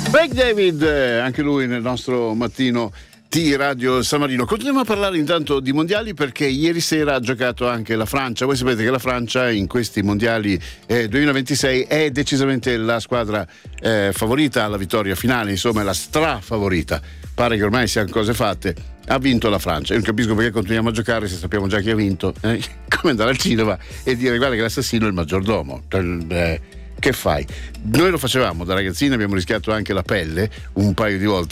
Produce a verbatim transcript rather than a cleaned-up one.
Craig David, anche lui nel nostro mattino di Radio San Marino. Continuiamo a parlare intanto di mondiali, perché ieri sera ha giocato anche la Francia. Voi sapete che la Francia in questi mondiali eh, duemilaventisei è decisamente la squadra eh, favorita alla vittoria finale, insomma è la strafavorita. Pare che ormai siano cose fatte. Ha vinto la Francia. Io non capisco perché continuiamo a giocare se sappiamo già chi ha vinto. Eh? Come andare al cinema e dire guarda che l'assassino è il maggiordomo. Eh, che fai? Noi lo facevamo da ragazzini, abbiamo rischiato anche la pelle un paio di volte